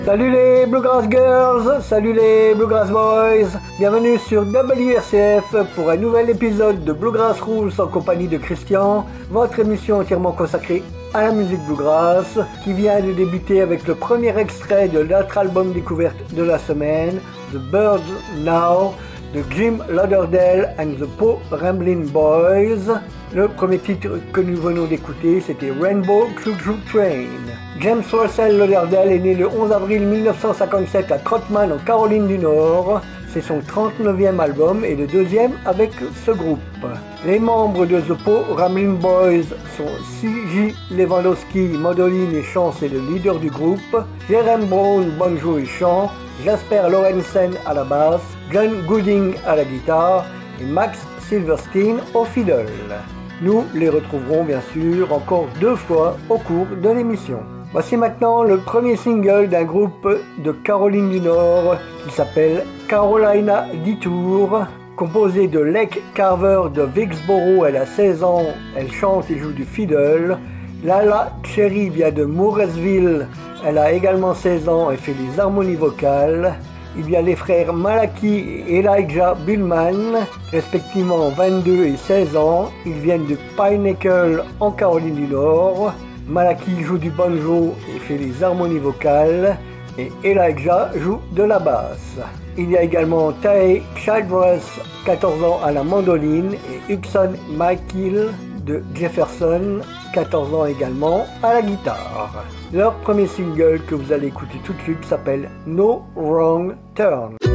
Salut les Bluegrass Girls, salut les Bluegrass Boys, bienvenue sur WRCF pour un nouvel épisode de Bluegrass Rules en compagnie de Christian, votre émission entièrement consacrée à la musique Bluegrass, qui vient de débuter avec le premier extrait de notre album découverte de la semaine, The Birds Now, de Jim Lauderdale and the Po Ramblin' Boys. Le premier titre que nous venons d'écouter, c'était Rainbow Choo Choo Train. James Russell Lauderdale est né le 11 avril 1957 à Trotman en Caroline du Nord. C'est son 39e album et le deuxième avec ce groupe. Les membres de The Po Ramblin' Boys sont C.J. Lewandowski, mandoline et chant, c'est le leader du groupe, Jeremy Brown, banjo et chant, Jasper Lorenzen à la basse, John Gooding à la guitare et Max Silverstein au fiddle. Nous les retrouverons bien sûr encore 2 fois au cours de l'émission. Voici maintenant le premier single d'un groupe de Caroline du Nord qui s'appelle Carolina Detour, composé de Lake Carver de Vicksboro. Elle a 16 ans, elle chante et joue du fiddle. Lala Cherry vient de Mooresville, elle a également 16 ans et fait les harmonies vocales. Il y a les frères Malachi et Elijah Billman, respectivement 22 et 16 ans. Ils viennent de Pinnacle en Caroline du Nord. Malachi joue du banjo et fait les harmonies vocales. Et Elijah joue de la basse. Il y a également Tae Childress, 14 ans à la mandoline, et Hudson Michael de Jefferson, 14 ans également, à la guitare. Leur premier single que vous allez écouter tout de suite s'appelle No Wrong Turn.